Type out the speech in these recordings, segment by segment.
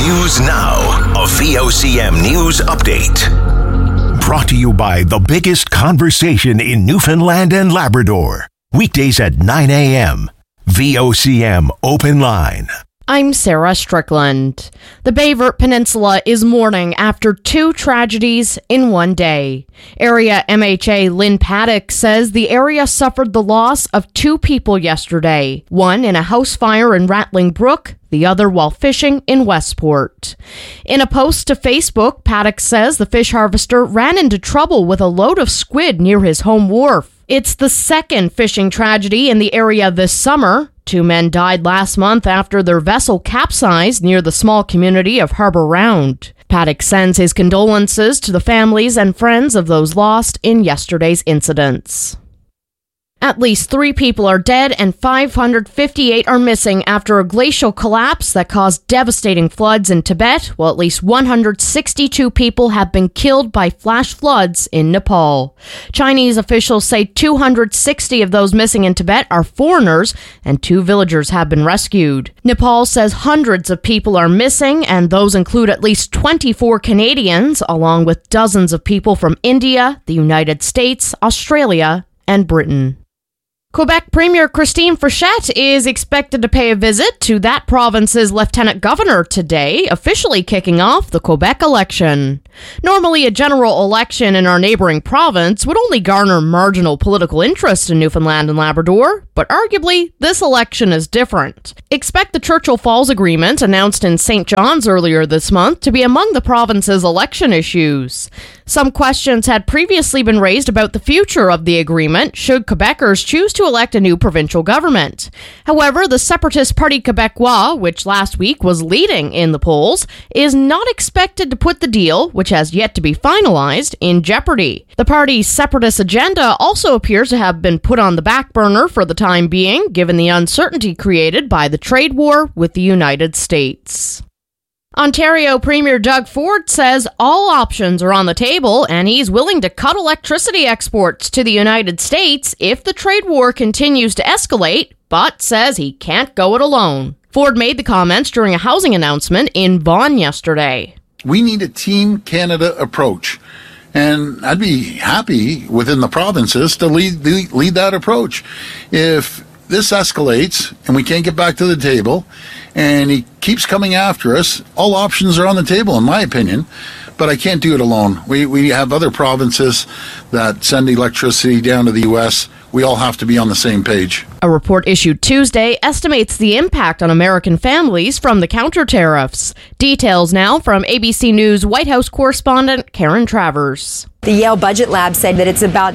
News Now, a VOCM news update. Brought to you by the biggest conversation in Newfoundland and Labrador. Weekdays at 9 a.m. VOCM Open Line. I'm Sarah Strickland. The Bayvert Peninsula is mourning after two tragedies in one day. Area MHA Lynn Paddock says the area suffered the loss of two people yesterday, one in a house fire in Rattling Brook, the other while fishing in Westport. In a post to Facebook, Paddock says the fish harvester ran into trouble with a load of squid near his home wharf. It's the second fishing tragedy in the area this summer. Two men died last month after their vessel capsized near the small community of Harbour Round. Paddock sends his condolences to the families and friends of those lost in yesterday's incidents. At least 3 people are dead and 558 are missing after a glacial collapse that caused devastating floods in Tibet, while at least 162 people have been killed by flash floods in Nepal. Chinese officials say 260 of those missing in Tibet are foreigners, and 2 villagers have been rescued. Nepal says hundreds of people are missing, and those include at least 24 Canadians, along with dozens of people from India, the United States, Australia, and Britain. Quebec Premier Christine Frechette is expected to pay a visit to that province's lieutenant governor today, officially kicking off the Quebec election. Normally, a general election in our neighboring province would only garner marginal political interest in Newfoundland and Labrador, but arguably, this election is different. Expect the Churchill Falls Agreement, announced in St. John's earlier this month, to be among the province's election issues. Some questions had previously been raised about the future of the agreement should Quebecers choose to elect a new provincial government. However, the separatist Parti Québécois, which last week was leading in the polls, is not expected to put the deal, which has yet to be finalized, in jeopardy. The party's separatist agenda also appears to have been put on the back burner for the time being, given the uncertainty created by the trade war with the United States. Ontario Premier Doug Ford says all options are on the table and he's willing to cut electricity exports to the United States if the trade war continues to escalate, but says he can't go it alone. Ford made the comments during a housing announcement in Vaughan yesterday. We need a Team Canada approach, and I'd be happy within the provinces to lead that approach. If this escalates and we can't get back to the table and he keeps coming after us, all options are on the table, in my opinion, but I can't do it alone. We have other provinces that send electricity down to the U.S. We all have to be on the same page. A report issued Tuesday estimates the impact on American families from the counter tariffs. Details now from ABC News White House correspondent Karen Travers. The Yale Budget Lab said that it's about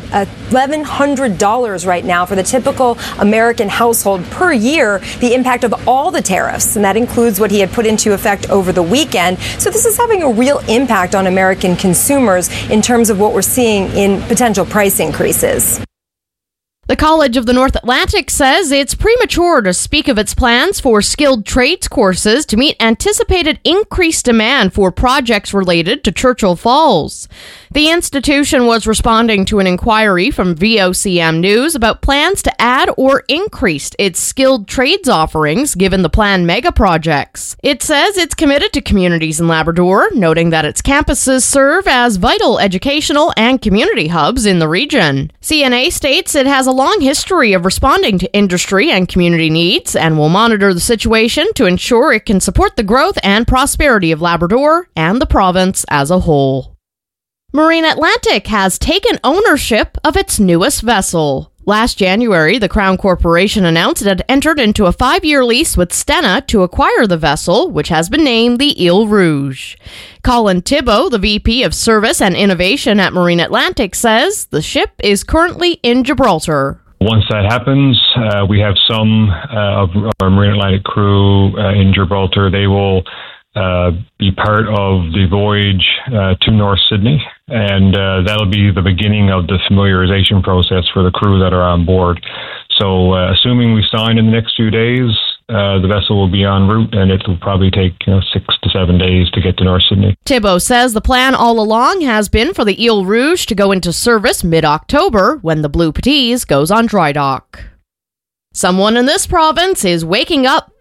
$1,100 right now for the typical American household per year, the impact of all the tariffs, and that includes what he had put into effect over the weekend. So this is having a real impact on American consumers in terms of what we're seeing in potential price increases. The College of the North Atlantic says it's premature to speak of its plans for skilled trades courses to meet anticipated increased demand for projects related to Churchill Falls. The institution was responding to an inquiry from VOCM News about plans to add or increase its skilled trades offerings given the planned mega projects. It says it's committed to communities in Labrador, noting that its campuses serve as vital educational and community hubs in the region. CNA states it has a long history of responding to industry and community needs and will monitor the situation to ensure it can support the growth and prosperity of Labrador and the province as a whole. Marine Atlantic has taken ownership of its newest vessel. Last January, the Crown Corporation announced it had entered into a 5-year lease with Stena to acquire the vessel, which has been named the Ile Rouge. Colin Thibault, the VP of Service and Innovation at Marine Atlantic, says the ship is currently in Gibraltar. Once that happens, we have some of our Marine Atlantic crew in Gibraltar. They will be part of the voyage to North Sydney, and that'll be the beginning of the familiarization process for the crew that are on board. So assuming we sign in the next few days, the vessel will be en route, and it will probably take 6 to 7 days to get to North Sydney. Thibault says the plan all along has been for the Ile Rouge to go into service mid-October when the Blue Petite goes on dry dock. Someone in this province is waking up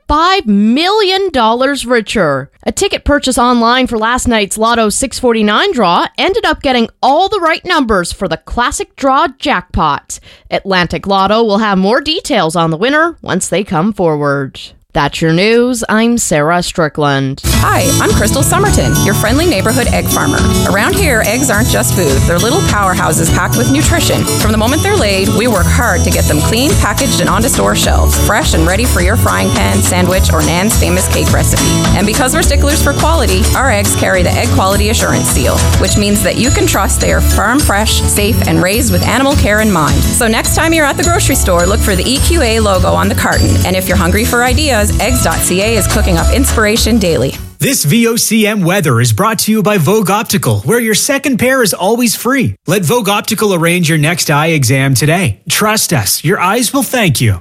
$5 million richer. A ticket purchase online for last night's Lotto 649 draw ended up getting all the right numbers for the classic draw jackpot. Atlantic Lotto will have more details on the winner once they come forward. That's your news. I'm Sarah Strickland. Hi, I'm Crystal Somerton, your friendly neighborhood egg farmer. Around here, eggs aren't just food. They're little powerhouses packed with nutrition. From the moment they're laid, we work hard to get them clean, packaged, and onto store shelves, fresh and ready for your frying pan, sandwich, or Nan's famous cake recipe. And because we're sticklers for quality, our eggs carry the Egg Quality Assurance Seal, which means that you can trust they are farm fresh, safe, and raised with animal care in mind. So next time you're at the grocery store, look for the EQA logo on the carton. And if you're hungry for ideas, Eggs.ca is cooking up inspiration daily. This VOCM weather is brought to you by Vogue Optical, where your second pair is always free. Let Vogue Optical arrange your next eye exam today. Trust us, your eyes will thank you.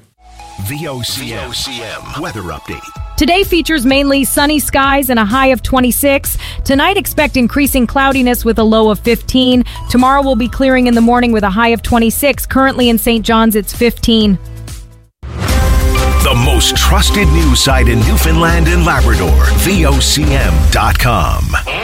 VOCM weather update. Today features mainly sunny skies and a high of 26. Tonight, expect increasing cloudiness with a low of 15. Tomorrow will be clearing in the morning with a high of 26. Currently in St. John's, it's 15. The most trusted news site in Newfoundland and Labrador, VOCM.com.